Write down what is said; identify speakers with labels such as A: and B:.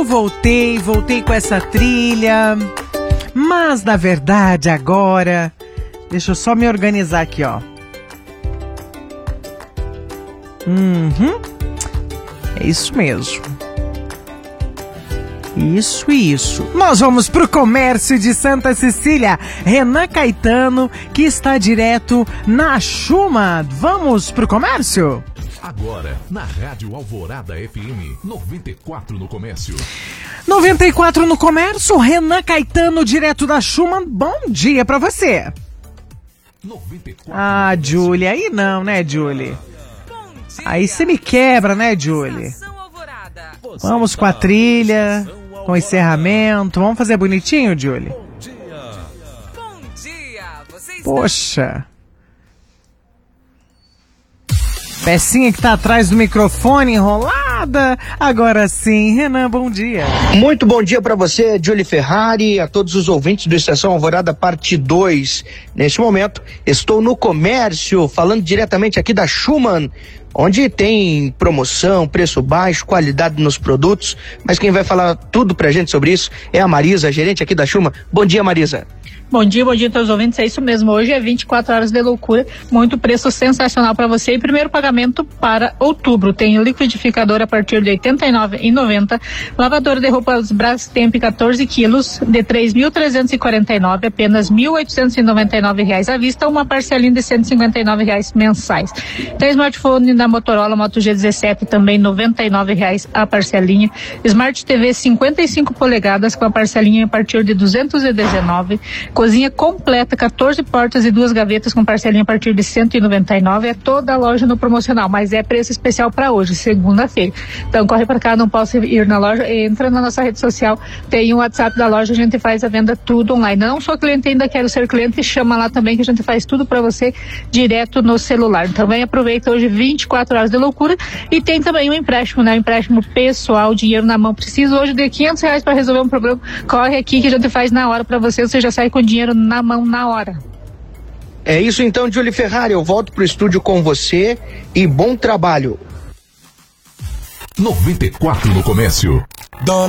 A: eu voltei com essa trilha, mas na verdade agora, deixa eu só me organizar aqui, ó. É isso mesmo. Isso. Nós vamos pro comércio de Santa Cecília. Renan Caetano, que está direto na Schumann. Vamos pro comércio?
B: Agora, na Rádio Alvorada FM, 94 no comércio.
A: 94 no comércio, Renan Caetano, direto da Schumann. Bom dia pra você.
B: 94
A: Julie, aí não, né, Julie? Aí você me quebra, né, Julie? Vamos com a trilha, com o encerramento. Vamos fazer bonitinho, Julie?
C: Bom dia.
A: Poxa. Pecinha que tá atrás do microfone enrolada. Agora sim, Renan, bom dia.
D: Muito bom dia para você, Julie Ferrari, a todos os ouvintes do Estação Alvorada parte 2. Neste momento, estou no comércio, falando diretamente aqui da Schumann, onde tem promoção, preço baixo, qualidade nos produtos, mas quem vai falar tudo pra gente sobre isso é a Marisa, gerente aqui da Schumann. Bom dia, Marisa.
E: Bom dia a todos os ouvintes, é isso mesmo, hoje é 24 horas de loucura, muito preço sensacional para você e primeiro pagamento para outubro, tem liquidificador a partir de R$ 89,90, lavadora de roupas Brastemp 14 quilos de R$ 3.349, apenas R$ 1.899 à vista, uma parcelinha de R$ 159 mensais. Tem smartphone da Motorola Moto G17 também R$ 99 a parcelinha, Smart TV 55 polegadas com a parcelinha a partir de R$ 219, cozinha completa, 14 portas e 2 gavetas com parcelinha a partir de R$ 199. É toda a loja no promocional, mas é preço especial para hoje, segunda-feira. Então corre para cá, não posso ir na loja, entra na nossa rede social, tem o WhatsApp da loja, a gente faz a venda tudo online. Não sou cliente ainda, quero ser cliente, chama lá também que a gente faz tudo para você direto no celular. Então vem, aproveita hoje 24 horas de loucura e tem também um empréstimo, né? Um empréstimo pessoal, dinheiro na mão. Preciso hoje de R$500 para resolver um problema. Corre aqui que a gente faz na hora para você já sai com dinheiro na mão na hora.
D: É isso então, Julie Ferrari, eu volto pro estúdio com você e bom trabalho.
B: 94 no comércio.